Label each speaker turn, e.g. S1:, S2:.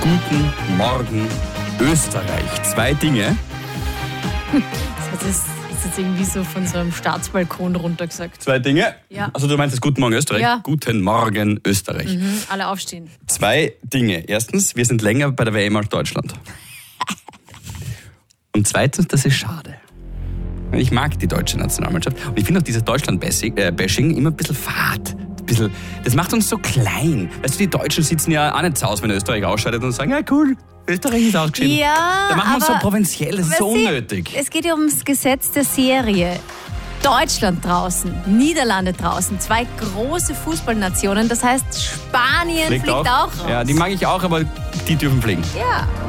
S1: Guten Morgen Österreich. 2 Dinge.
S2: Das ist jetzt irgendwie so von so einem Staatsbalkon runtergesagt.
S1: 2 Dinge?
S2: Ja.
S1: Also du meinst das Guten Morgen Österreich?
S2: Ja.
S1: Guten Morgen Österreich.
S2: Alle aufstehen.
S1: 2 Dinge. Erstens, wir sind länger bei der WM als Deutschland. Und zweitens, das ist schade. Ich mag die deutsche Nationalmannschaft. Und ich finde auch dieses Deutschland-Bashing immer ein bisschen fad. Das macht uns so klein. Weißt du, die Deutschen sitzen ja auch nicht zu Hause, wenn Österreich ausscheidet und sagen, ja cool, Österreich ist ausgeschieden.
S2: Ja,
S1: da machen wir uns so
S2: aber
S1: provinziell, das ist so unnötig.
S2: Es geht ja ums Gesetz der Serie. Deutschland draußen, Niederlande draußen, 2 große Fußballnationen. Das heißt, Spanien fliegt auch raus.
S1: Ja, die mag ich auch, aber die dürfen fliegen.
S2: Ja.